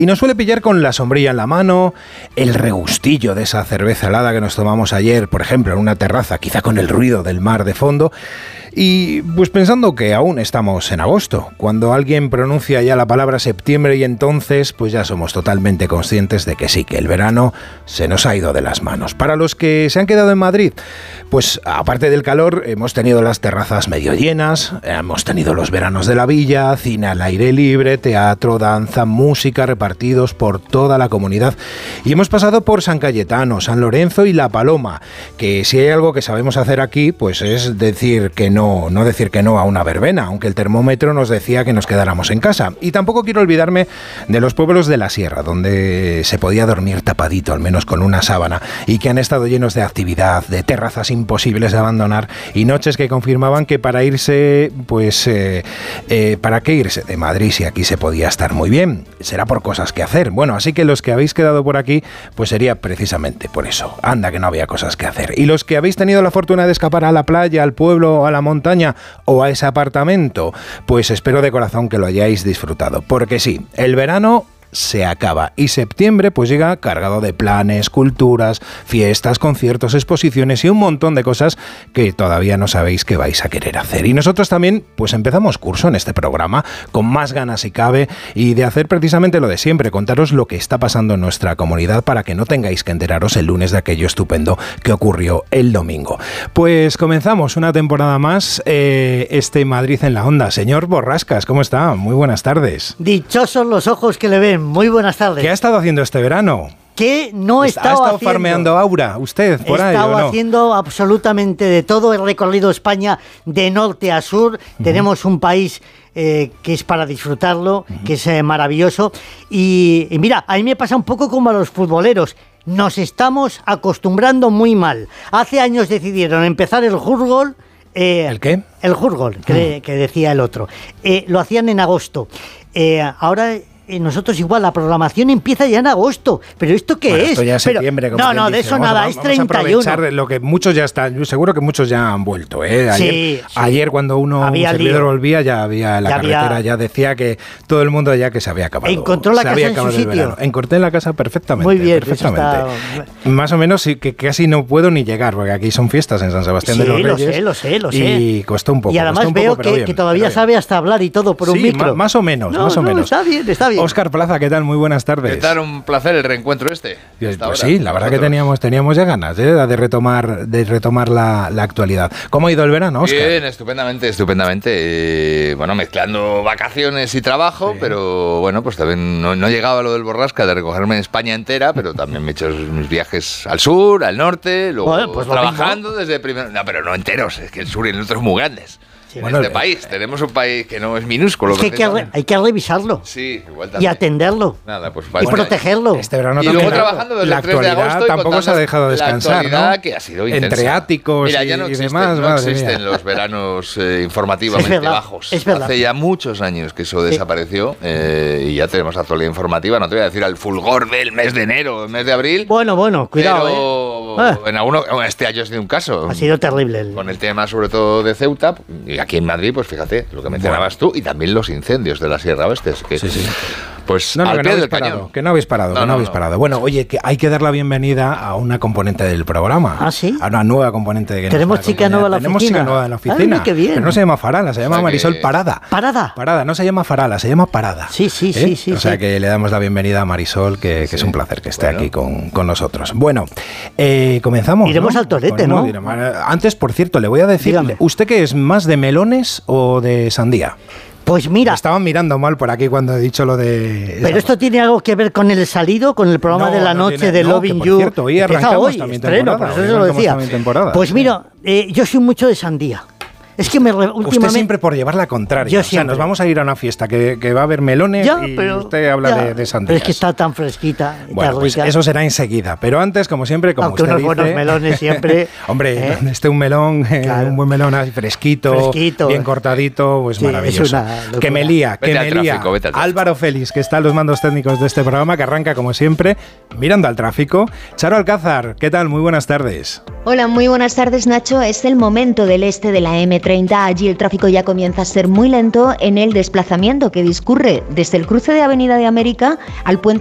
Y nos suele pillar con la sombrilla en la mano, el regustillo de esa cerveza helada que nos tomamos ayer, por ejemplo, en una terraza, quizá con el ruido del mar de fondo. Y pues pensando que aún estamos en agosto, cuando alguien pronuncia ya la palabra septiembre y entonces pues ya somos totalmente conscientes de que sí, que el verano se nos ha ido de las manos. Para los que se han quedado en Madrid, pues aparte del calor hemos tenido las terrazas medio llenas, hemos tenido los veranos de la villa, cine al aire libre, teatro, danza, música repartidos por toda la comunidad y hemos pasado por San Cayetano, San Lorenzo y La Paloma, que si hay algo que sabemos hacer aquí pues es decir que no decir que no a una verbena, aunque el termómetro nos decía que nos quedáramos en casa. Y tampoco quiero olvidarme de los pueblos de la sierra, donde se podía dormir tapadito, al menos con una sábana, y que han estado llenos de actividad, de terrazas imposibles de abandonar y noches que confirmaban que para irse, pues, ¿para qué irse de Madrid si aquí se podía estar muy bien? Será por cosas que hacer. Bueno, así que los que habéis quedado por aquí, pues sería precisamente por eso. Anda que no había cosas que hacer. Y los que habéis tenido la fortuna de escapar a la playa, al pueblo, a la montaña o a ese apartamento, pues espero de corazón que lo hayáis disfrutado, porque sí, el verano se acaba y septiembre pues llega cargado de planes, culturas, fiestas, conciertos, exposiciones y un montón de cosas que todavía no sabéis que vais a querer hacer. Y nosotros también pues empezamos curso en este programa con más ganas si cabe y de hacer precisamente lo de siempre, contaros lo que está pasando en nuestra comunidad para que no tengáis que enteraros el lunes de aquello estupendo que ocurrió el domingo. Pues comenzamos una temporada más, Madrid en la Onda. Señor Borrascas, ¿cómo está? Muy buenas tardes. Dichosos los ojos que le ven. Muy buenas tardes. ¿Qué ha estado haciendo este verano? ¿Qué no he estado haciendo? ¿Ha estado haciendo? farmeando Aura usted por ahí? He estado haciendo absolutamente de todo. He recorrido España de norte a sur. Tenemos un país que es para disfrutarlo, que es maravilloso. Y mira, a mí me pasa un poco como a los futboleros. Nos estamos acostumbrando muy mal. Hace años decidieron empezar el Hurgol. ¿El qué? El Hurgol, que decía el otro. Lo hacían en agosto. Ahora nosotros igual, la programación empieza ya en agosto. ¿Pero esto qué es? Esto ya es septiembre. Pero, no, de eso nada, es 31. Aprovechar lo que muchos ya están, yo seguro que muchos ya han vuelto. Ayer cuando un servidor volvía ya había la carretera, ya decía que todo el mundo ya que se había acabado. Encontró la casa en su sitio. Encontré la casa perfectamente. Muy bien. Perfectamente. Más o menos sí, que casi no puedo ni llegar, porque aquí son fiestas en San Sebastián de los Reyes. Lo sé. Y costó un poco. Y además veo que todavía sabe hasta hablar y todo por un micro. Más o menos. Está bien. Óscar Plaza, ¿qué tal? Muy buenas tardes. ¿Qué tal? Un placer el reencuentro este. Pues sí, la verdad que teníamos ya ganas de retomar la actualidad. ¿Cómo ha ido el verano, Óscar? Bien, estupendamente. Mezclando vacaciones y trabajo, pero bueno, pues también no llegaba a lo del Borrasca de recogerme en España entera, pero también me he hecho mis viajes al sur, al norte, luego pues trabajando desde primero. No, pero no enteros, es que el sur y el norte son muy grandes. Sí, en este país, tenemos un país que no es minúsculo. Es que hay que revisarlo. Sí, igual también. Y atenderlo. Nada, pues y protegerlo. Este verano y luego trabajando desde el 3 de agosto tampoco se ha dejado descansar, ¿no? Que ha sido intensa. Entre áticos y demás. No existen los veranos informativamente bajos. Es verdad. Hace ya muchos años que eso desapareció y ya tenemos actualidad informativa. No te voy a decir al fulgor del mes de enero, el mes de abril. Bueno, cuidado. Pero en este año ha sido un caso. Ha sido terrible. Con el tema sobre todo de Ceuta. Y aquí en Madrid, pues fíjate, lo que mencionabas tú, y también los incendios de la Sierra Oeste. Sí. Pues al pie del cañón. Que no habéis parado. Bueno, oye, que hay que dar la bienvenida a una componente del programa. ¿Ah, sí? A una nueva componente. Tenemos chica nueva en la oficina. Tenemos chica nueva en la oficina. Ay, qué bien. Pero no se llama Farala, se llama Marisol Parada. ¿Parada? No se llama Farala, se llama Parada. Sí. O sea que le damos la bienvenida a Marisol, que es un placer que esté aquí con nosotros. Bueno, comenzamos. Iremos al torete, ¿no? Antes, por cierto, le voy a decir, ¿usted qué es más de melones o de sandía? Pues mira... Me estaban mirando mal por aquí cuando he dicho lo de... Pero esto tiene algo que ver con el salido, con el programa de la noche de Loving You. Cierto, hoy arrancamos también temporada. Por eso se lo decía. Pues mira, yo soy mucho de sandía. Es que últimamente... Usted siempre por llevar la contraria. Nos vamos a ir a una fiesta que va a haber melones usted habla de sandías. Pero es que está tan fresquita. Bueno, pues eso será enseguida. Pero antes, como siempre, como aunque usted unos buenos melones siempre... Hombre, donde esté un melón, un buen melón así fresquito, bien cortadito, pues maravilloso. Que me lía. Álvaro Félix, que está en los mandos técnicos de este programa, que arranca, como siempre, mirando al tráfico. Charo Alcázar, ¿qué tal? Muy buenas tardes. Hola, muy buenas tardes, Nacho. Es el momento del este de la M30 A30. Allí el tráfico ya comienza a ser muy lento en el desplazamiento que discurre desde el cruce de Avenida de América al puente